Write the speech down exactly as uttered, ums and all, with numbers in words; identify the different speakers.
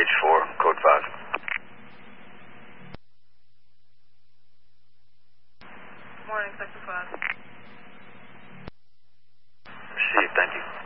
Speaker 1: H four, code five.
Speaker 2: Morning, Section five.
Speaker 1: Received, thank you.